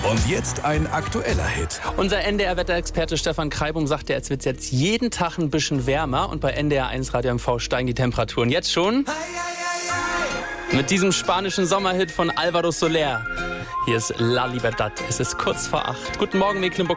Und jetzt ein aktueller Hit. Unser NDR-Wetterexperte Stefan Kreibum sagte, es wird jetzt jeden Tag ein bisschen wärmer und bei NDR 1 Radio MV steigen die Temperaturen. Jetzt schon mit diesem spanischen Sommerhit von Álvaro Soler. Hier ist La Libertad. Es ist kurz vor 8. Guten Morgen, Mecklenburg.